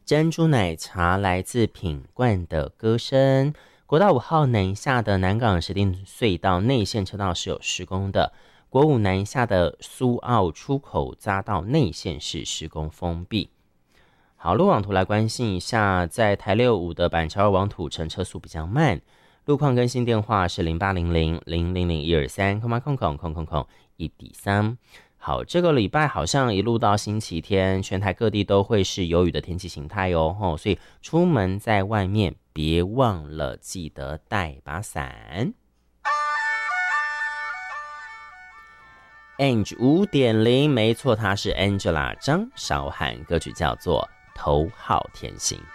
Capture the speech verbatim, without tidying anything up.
珍珠奶茶来自品冠的歌声。国道五号南下的南港石碇隧道内线车道是有施工的，国五南下的苏澳出口匝道内线是施工封闭。好，路网图来关心一下，在台六五的板桥往土城车速比较慢，路况更新电话是零八零零零零零一二三空八空空空空空一底三。好，这个礼拜好像一路到星期天，全台各地都会是有雨的天气形态哦，吼，所以出门在外面别忘了记得带把伞。Ange 五点零，没错，它是 Angela 张韶涵，歌曲叫做《头号甜心》。